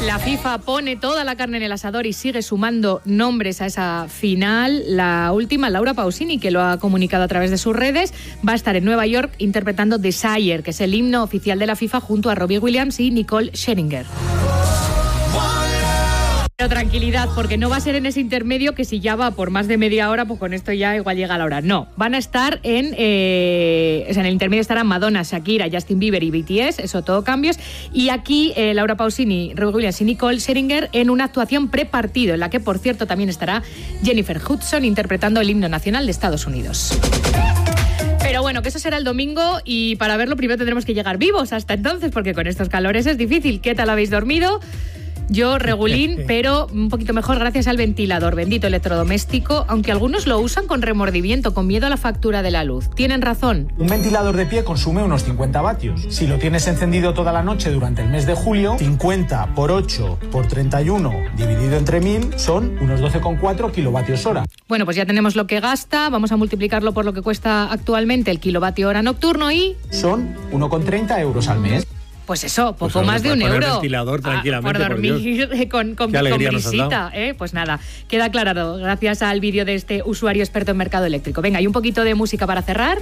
La FIFA pone toda la carne en el asador y sigue sumando nombres a esa final. La última, Laura Pausini, que lo ha comunicado a través de sus redes, va a estar en Nueva York interpretando Desire, que es el himno oficial de la FIFA, junto a Robbie Williams y Nicole Scherzinger. Pero tranquilidad, porque no va a ser en ese intermedio que si ya va por más de media hora, pues con esto ya igual llega la hora. No, van a estar en el intermedio estarán Madonna, Shakira, Justin Bieber y BTS, eso todo cambios. Y aquí Laura Pausini, Robbie Williams y Nicole Scherzinger en una actuación prepartido, en la que, por cierto, también estará Jennifer Hudson interpretando el himno nacional de Estados Unidos. Pero bueno, que eso será el domingo y para verlo primero tendremos que llegar vivos hasta entonces, porque con estos calores es difícil. ¿Qué tal habéis dormido? Yo regulín, pero un poquito mejor gracias al ventilador, bendito electrodoméstico, aunque algunos lo usan con remordimiento, con miedo a la factura de la luz. ¿Tienen razón? Un ventilador de pie consume unos 50 vatios. Si lo tienes encendido toda la noche durante el mes de julio, 50 por 8 por 31 dividido entre 1000 son unos 12,4 kilovatios hora. Bueno, pues ya tenemos lo que gasta, vamos a multiplicarlo por lo que cuesta actualmente el kilovatio hora nocturno y... son 1,30 euros al mes. Pues eso, poco más de €1. El ventilador tranquilamente, por dormir por con brisita, pues nada, queda aclarado gracias al vídeo de este usuario experto en mercado eléctrico. Venga, y un poquito de música para cerrar.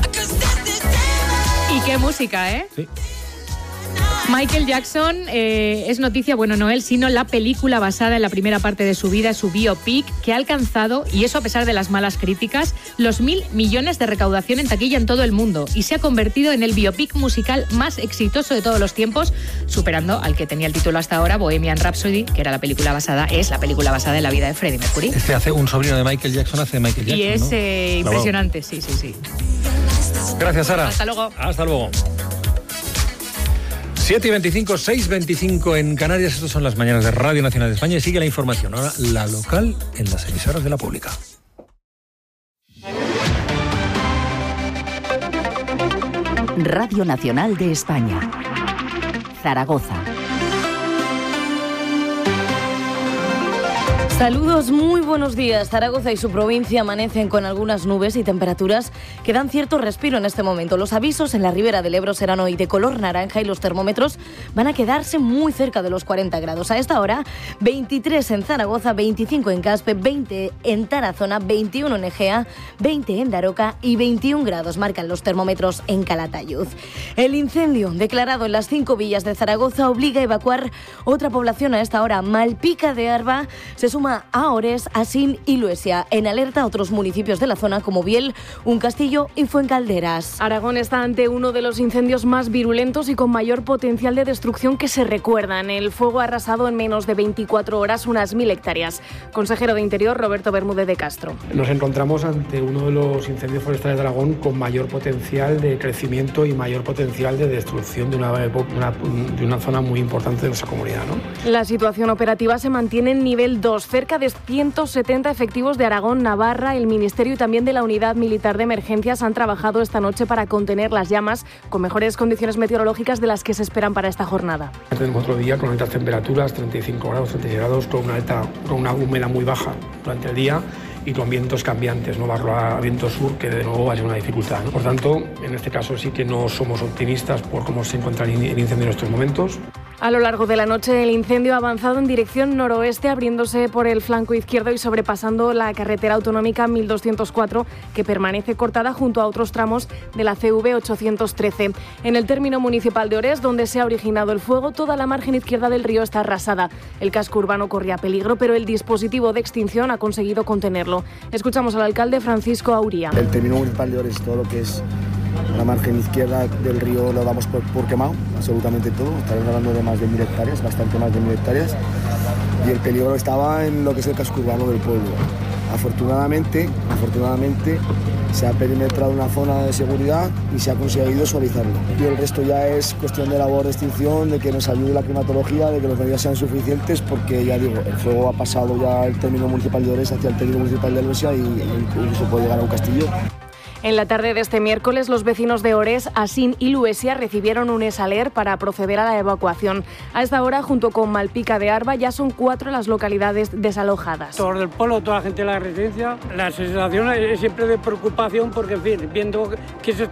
¿Y qué música, Sí. Michael Jackson es noticia, bueno, no él, sino la película basada en la primera parte de su vida, su biopic, que ha alcanzado, y eso a pesar de las malas críticas, los 1.000 millones de recaudación en taquilla en todo el mundo, y se ha convertido en el biopic musical más exitoso de todos los tiempos, superando al que tenía el título hasta ahora, Bohemian Rhapsody, que era la película basada en la vida de Freddie Mercury. Hace un sobrino de Michael Jackson, hace Michael Jackson, y es ¿no? Impresionante, sí. Gracias, Sara. Hasta luego. Hasta luego. 7:25, 6:25 en Canarias. Estas son las mañanas de Radio Nacional de España y sigue la información. Ahora la local en las emisoras de la pública. Radio Nacional de España. Zaragoza. Saludos, muy buenos días. Zaragoza y su provincia amanecen con algunas nubes y temperaturas que dan cierto respiro en este momento. Los avisos en la ribera del Ebro serán hoy de color naranja y los termómetros van a quedarse muy cerca de los 40 grados. A esta hora, 23 en Zaragoza, 25 en Caspe, 20 en Tarazona, 21 en Egea, 20 en Daroca y 21 grados marcan los termómetros en Calatayud. El incendio declarado en las 5 villas de Zaragoza obliga a evacuar otra población a esta hora. Malpica de Arba se suma a Ores, Asín y Luesia. En alerta a otros municipios de la zona como Biel, Uncastillo y Fuencalderas. Aragón está ante uno de los incendios más virulentos y con mayor potencial de destrucción que se recuerdan. El fuego ha arrasado en menos de 24 horas unas 1.000 hectáreas. Consejero de Interior, Roberto Bermúdez de Castro. Nos encontramos ante uno de los incendios forestales de Aragón con mayor potencial de crecimiento y mayor potencial de destrucción de una zona muy importante de nuestra comunidad, ¿no? La situación operativa se mantiene en nivel 2. Cerca de 170 efectivos de Aragón, Navarra, el Ministerio y también de la Unidad Militar de Emergencias han trabajado esta noche para contener las llamas con mejores condiciones meteorológicas de las que se esperan para esta jornada. Tenemos otro día con altas temperaturas, 35 grados, 36 grados, con una humedad muy baja durante el día y con vientos cambiantes, no va a rolar viento sur, que de nuevo va a ser una dificultad, ¿no? Por tanto, en este caso sí que no somos optimistas por cómo se encuentra el incendio en estos momentos. A lo largo de la noche el incendio ha avanzado en dirección noroeste, abriéndose por el flanco izquierdo y sobrepasando la carretera autonómica 1204, que permanece cortada junto a otros tramos de la CV 813. En el término municipal de Ores, donde se ha originado el fuego, toda la margen izquierda del río está arrasada. El casco urbano corría peligro, pero el dispositivo de extinción ha conseguido contenerlo. Escuchamos al alcalde Francisco Auría. El término municipal de Ores, todo lo que es la margen izquierda del río lo damos por quemado, absolutamente todo. Estamos hablando de más de 1.000 hectáreas, bastante más de 1.000 hectáreas. Y el peligro estaba en lo que es el casco urbano del pueblo. Afortunadamente se ha perimetrado una zona de seguridad y se ha conseguido suavizarlo. Y el resto ya es cuestión de labor de extinción, de que nos ayude la climatología, de que las medidas sean suficientes, porque ya digo, el fuego ha pasado ya el término municipal de Ores hacia el término municipal de Luesia y incluso puede llegar a un castillo. En la tarde de este miércoles, los vecinos de Ores, Asín y Luesia recibieron un esaler para proceder a la evacuación. A esta hora, junto con Malpica de Arba, ya son 4 las localidades desalojadas. Todo el pueblo, toda la gente de la residencia, la sensación es siempre de preocupación porque, en fin, viendo que se